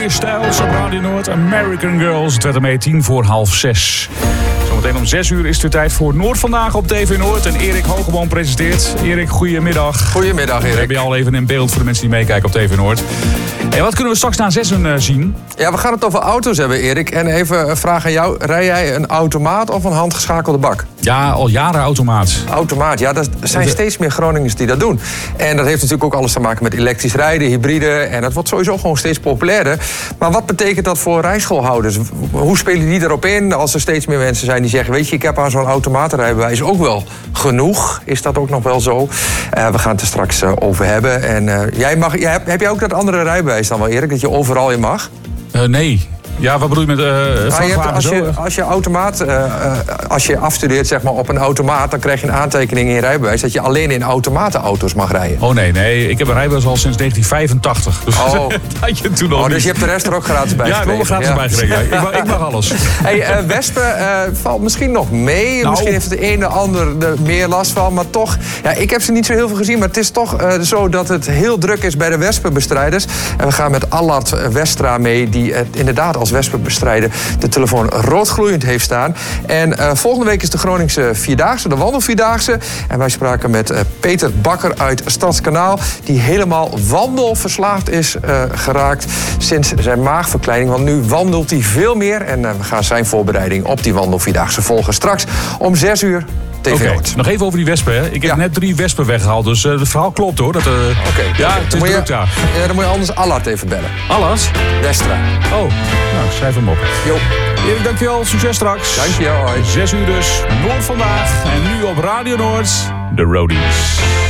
Harry Styles op Radio Noord, American Girls. Het werd ermee 5:10. Zometeen om 6 uur is het weer tijd voor Noord Vandaag op TV Noord. En Erik Hogeboom presenteert. Erik, goedemiddag. Goedemiddag, Erik. We hebben je al even in beeld voor de mensen die meekijken op TV Noord. En wat kunnen we straks na 6 zien? Ja, we gaan het over auto's hebben, Erik. En even een vraag aan jou. Rij jij een automaat of een handgeschakelde bak? Ja, al jaren automaat. Automaat, ja. Er zijn steeds meer Groningers die dat doen. En dat heeft natuurlijk ook alles te maken met elektrisch rijden, hybride. En dat wordt sowieso gewoon steeds populairder. Maar wat betekent dat voor rijschoolhouders? Hoe spelen die erop in als er steeds meer mensen zijn die zeggen... weet je, ik heb aan zo'n automatenrijbewijs ook wel genoeg. Is dat ook nog wel zo? We gaan het er straks over hebben. En heb jij ook dat andere rijbewijs dan wel, Erik? Dat je overal in mag? Nee. Ja, wat bedoel je met vrachtwagen? Als je afstudeert zeg maar, op een automaat... dan krijg je een aantekening in je rijbewijs... dat je alleen in automatenauto's mag rijden. Oh nee. Ik heb een rijbewijs al sinds 1985. Dus dat had je toen al dus je hebt de rest er ook gratis bij gekregen? Ja, ik heb gratis bijgekregen. Ik mag alles. Hey, wespen valt misschien nog mee. Nou. Misschien heeft het een de ander er meer last van. Maar toch, ja, ik heb ze niet zo heel veel gezien. Maar het is toch zo dat het heel druk is bij de wespenbestrijders. En we gaan met Allard Westra mee... die inderdaad als wespenbestrijder de telefoon roodgloeiend heeft staan. En volgende week is de Groningse Vierdaagse, de Wandelvierdaagse. En wij spraken met Peter Bakker uit Stadskanaal... die helemaal wandelverslaafd is geraakt sinds zijn maagverkleining. Want nu wandelt hij veel meer. En we gaan zijn voorbereiding op die Wandelvierdaagse volgen. Straks om 6 uur. Oké, nog even over die wespen. Hè. Ik heb net 3 wespen weggehaald, dus het verhaal klopt hoor. Ja, het is druk daar. Ja, dan moet je anders Allard even bellen. Allard? Westra. Oh, nou, schrijf hem op. Jo. Erik, dankjewel. Succes straks. Dankjewel. Hoi. 6 uur dus. Noord Vandaag. En nu op Radio Noord, de Roadies.